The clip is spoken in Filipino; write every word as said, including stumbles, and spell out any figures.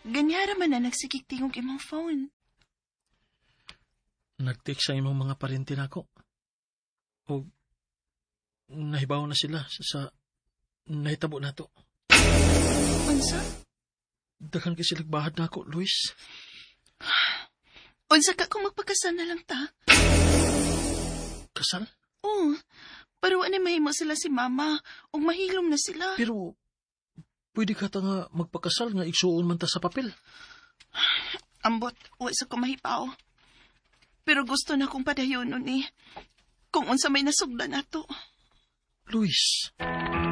Ganyara man na nagsikik tingog imong phone. Nag-text sa imong mga parente nako. O nahibaw na sila sa, sa nahitabo nato. Unsa? Daghan kay sila bahad nako, Luis. Unsa ka kung magpakasal na lang ta? Kasal? Oo. Pero ano mahimo sila si mama ug mahilom na sila. Pero pwede ka ta nga magpakasal nga igsuon man ta sa papel. Ambot, wa sa ko mahipaw. Pero gusto na kong padayon ni. Kung unsa may nasugdan nato. Luis.